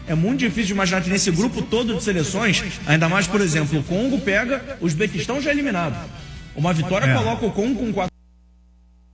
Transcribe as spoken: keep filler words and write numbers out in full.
é muito difícil de imaginar que nesse grupo todo de seleções, ainda mais, por exemplo, o Congo pega o Uzbequistão já eliminado. Uma vitória É. coloca o Congo com quatro